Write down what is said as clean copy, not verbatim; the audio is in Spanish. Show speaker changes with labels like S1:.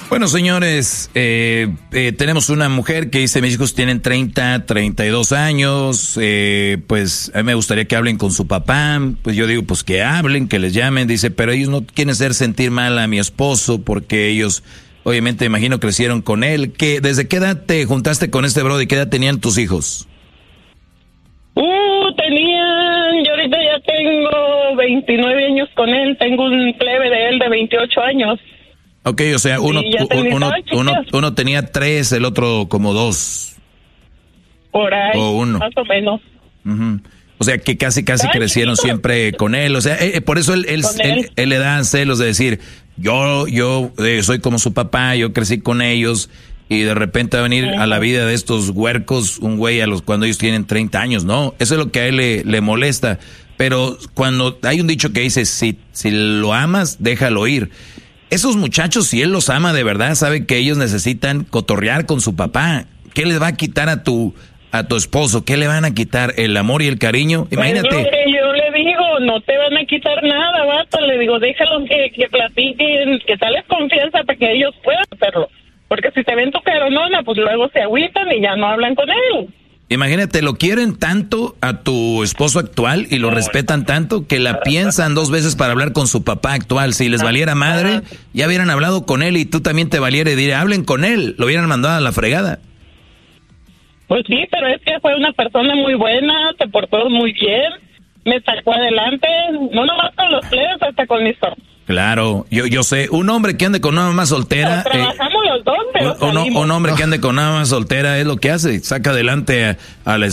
S1: Bueno, señores, tenemos una mujer que dice, mis hijos tienen 30, 32 años, pues a mí me gustaría que hablen con su papá. Pues yo digo, pues que hablen, que les llamen. Dice, pero ellos no quieren hacer sentir mal a mi esposo porque ellos, obviamente, imagino, crecieron con él. ¿Desde qué edad te juntaste con este brody? ¿Qué edad tenían tus hijos?
S2: Yo ahorita ya tengo 29 años con él, tengo un plebe de él de 28 años.
S1: Ok, o sea, uno tenía 3, el otro como 2.
S2: Por ahí,
S1: o 1.
S2: más o menos.
S1: Uh-huh. O sea, que casi crecieron siempre con él. O sea, por eso él le da celos de decir, yo soy como su papá, yo crecí con ellos, y de repente va a venir a la vida de estos huercos un güey cuando ellos tienen 30 años, ¿no? Eso es lo que a él le molesta. Pero cuando hay un dicho que dice, si lo amas, déjalo ir. Esos muchachos, si él los ama de verdad, sabe que ellos necesitan cotorrear con su papá. ¿Qué les va a quitar a tu esposo? ¿Qué le van a quitar? ¿El amor y el cariño? Imagínate.
S2: Pues yo le digo, no te van a quitar nada, vato. Le digo, déjalos que platiquen, que dales confianza para que ellos puedan hacerlo. Porque si te ven tu caronona, pues luego se agüitan y ya no hablan con él.
S1: Imagínate, lo quieren tanto a tu esposo actual y lo respetan tanto que la piensan 2 veces para hablar con su papá actual. Si les valiera madre, ya hubieran hablado con él y tú también te valiera y diría, hablen con él. Lo hubieran mandado a la fregada.
S2: Pues sí, pero es que fue una persona muy buena, se portó muy bien, me sacó adelante, no nomás con los plebes, hasta con mis hijos.
S1: Claro, yo sé, un hombre que ande con una mamá soltera...
S2: trabajamos los dos, pero
S1: un hombre que ande con una mamá soltera es lo que hace, saca adelante a la